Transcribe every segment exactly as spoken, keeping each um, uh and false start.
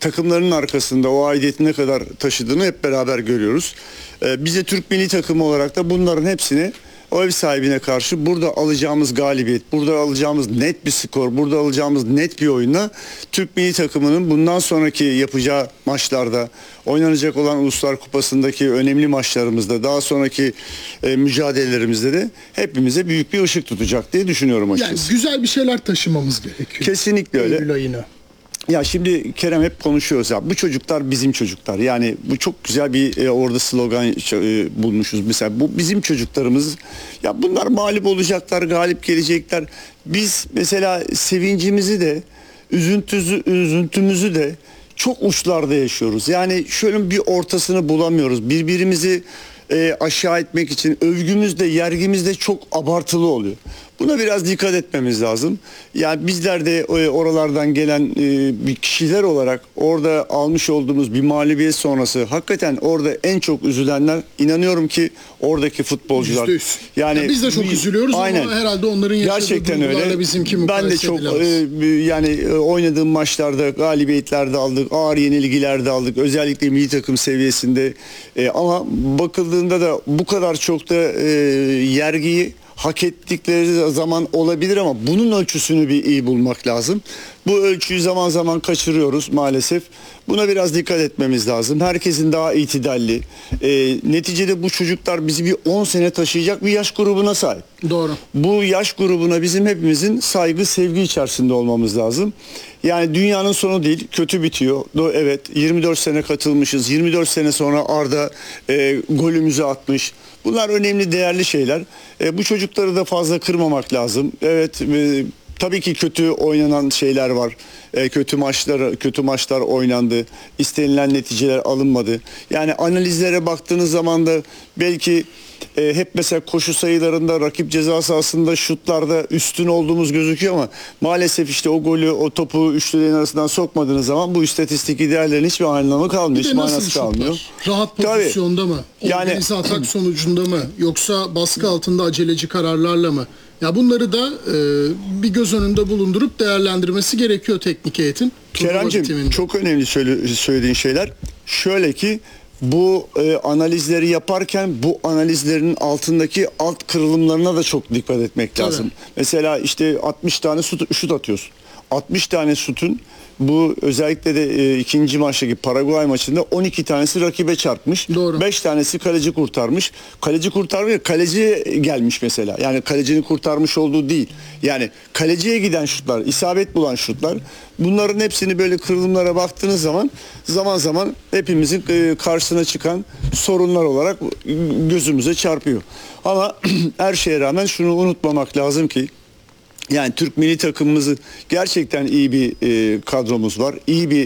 takımlarının arkasında o aidiyeti ne kadar taşıdığını hep beraber görüyoruz. E, bize Türk milli takımı olarak da bunların hepsini o ev sahibine karşı burada alacağımız galibiyet, burada alacağımız net bir skor, burada alacağımız net bir oyunla Türk milli takımının bundan sonraki yapacağı maçlarda, oynanacak olan Uluslar Kupası'ndaki önemli maçlarımızda, daha sonraki e, mücadelelerimizde de hepimize büyük bir ışık tutacak diye düşünüyorum açıkçası. Yani güzel bir şeyler taşımamız gerekiyor. Kesinlikle öyle. Eylül ayına. Ya şimdi Kerem hep konuşuyoruz ya, bu çocuklar bizim çocuklar, yani bu çok güzel bir e, orada slogan e, bulmuşuz mesela, bu bizim çocuklarımız, ya bunlar mağlup olacaklar, galip gelecekler. Biz mesela sevincimizi de üzüntüsü, üzüntümüzü de çok uçlarda yaşıyoruz, yani şöyle bir ortasını bulamıyoruz. Birbirimizi e, aşağı etmek için övgümüz de yergimiz de çok abartılı oluyor. Buna biraz dikkat etmemiz lazım. Yani bizler de oralardan gelen bir kişiler olarak orada almış olduğumuz bir mağlubiyet sonrası hakikaten orada en çok üzülenler, inanıyorum ki oradaki futbolcular. Yani ya biz de çok üzülüyoruz aynen. Ama herhalde onların yaşadığı gerçekten öyle. Bizimki ben de çok e, yani oynadığım maçlarda galibiyetler de aldık, ağır yenilgiler de aldık. Özellikle milli takım seviyesinde. E, ama bakıldığında da bu kadar çok da e, yergiyi hak ettikleri zaman olabilir ama bunun ölçüsünü bir iyi bulmak lazım. Bu ölçüyü zaman zaman kaçırıyoruz maalesef. Buna biraz dikkat etmemiz lazım. Herkesin daha itidalli. E, neticede bu çocuklar bizi bir on sene taşıyacak bir yaş grubuna sahip. Doğru. Bu yaş grubuna bizim hepimizin saygı, sevgi içerisinde olmamız lazım. Yani dünyanın sonu değil, kötü bitiyor. Evet, yirmi dört sene katılmışız. yirmi dört sene sonra Arda e, golümüzü atmış. Bunlar önemli, değerli şeyler. E, bu çocukları da fazla kırmamak lazım. Evet, e, tabii ki kötü oynanan şeyler var. E, kötü maçlar, kötü maçlar oynandı. İstenilen neticeler alınmadı. Yani analizlere baktığınız zaman da belki e, hep mesela koşu sayılarında, rakip ceza sahasında, şutlarda üstün olduğumuz gözüküyor ama maalesef işte o golü, o topu üçlülerin arasından sokmadığınız zaman bu istatistik değerlerin hiçbir anlamı kalmıyor. Hiç manası kalmıyor. Rahat pozisyonda tabii. mı? Organize yani, atak sonucunda mı? Yoksa baskı altında aceleci kararlarla mı? Ya bunları da e, bir göz önünde bulundurup değerlendirmesi gerekiyor teknik heyetin. Keremciğim, çok önemli söylediğin şeyler. Şöyle ki bu e, analizleri yaparken bu analizlerin altındaki alt kırılımlarına da çok dikkat etmek Tabii. lazım. Mesela işte altmış tane şut, şut atıyorsun. altmış tane şutun bu özellikle de e, ikinci maçtaki Paraguay maçında on iki tanesi rakibe çarpmış. Doğru. beş tanesi kaleci kurtarmış. Kaleci kurtarmıyor, kaleci gelmiş mesela. Yani kalecinin kurtarmış olduğu değil. Yani kaleciye giden şutlar, isabet bulan şutlar. Bunların hepsini böyle kırılımlara baktığınız zaman zaman zaman hepimizin e, karşısına çıkan sorunlar olarak gözümüze çarpıyor. Ama her şeye rağmen şunu unutmamak lazım ki yani Türk milli takımımızın gerçekten iyi bir e, kadromuz var. İyi bir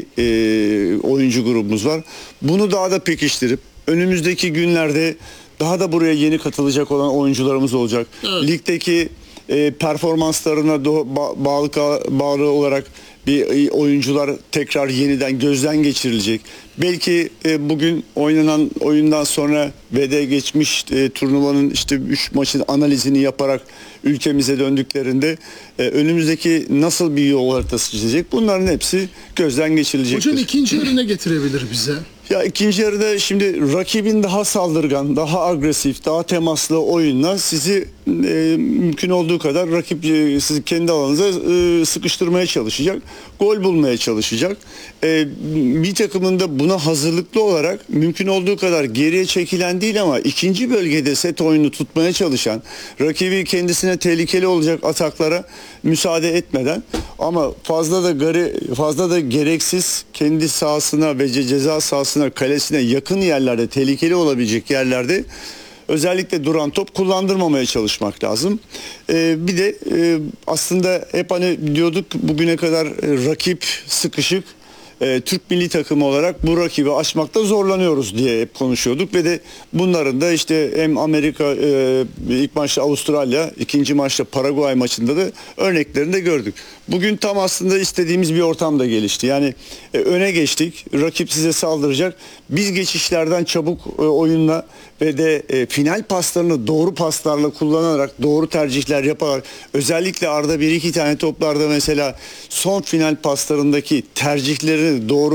e, oyuncu grubumuz var. Bunu daha da pekiştirip önümüzdeki günlerde daha da buraya yeni katılacak olan oyuncularımız olacak. Evet. Ligdeki e, performanslarına ba bağlı, bağlı olarak bir oyuncular tekrar yeniden gözden geçirilecek. Belki e, bugün oynanan oyundan sonra ve de geçmiş e, turnuvanın işte üç maçın analizini yaparak ülkemize döndüklerinde e, önümüzdeki nasıl bir yol haritası çizecek, bunların hepsi gözden geçirilecektir. Hocam ikinci yarı ne getirebilir bize? Ya ikinci yarıda şimdi rakibin daha saldırgan, daha agresif, daha temaslı oyunla sizi e, mümkün olduğu kadar rakip e, sizi kendi alanınıza e, sıkıştırmaya çalışacak, gol bulmaya çalışacak. E, bir takımın da buna hazırlıklı olarak mümkün olduğu kadar geriye çekilen değil ama ikinci bölgede set oyunu tutmaya çalışan, rakibi kendisine tehlikeli olacak ataklara müsaade etmeden ama fazla da gari, fazla da gereksiz kendi sahasına ve ceza sahasına, kalesine yakın yerlerde, tehlikeli olabilecek yerlerde özellikle duran top kullandırmamaya çalışmak lazım. Ee, bir de e, aslında hep hani diyorduk bugüne kadar e, rakip sıkışık. E, Türk milli takımı olarak bu rakibi aşmakta zorlanıyoruz diye hep konuşuyorduk ve de bunların da işte hem Amerika e, ilk maçta Avustralya, ikinci maçta Paraguay maçında da örneklerini de gördük. Bugün tam aslında istediğimiz bir ortam da gelişti. Yani e, öne geçtik, rakip size saldıracak. Biz geçişlerden çabuk e, oyunla ve de e, final paslarını doğru paslarla kullanarak, doğru tercihler yaparak, özellikle Arda bir iki tane toplarda mesela son final paslarındaki tercihleri doğru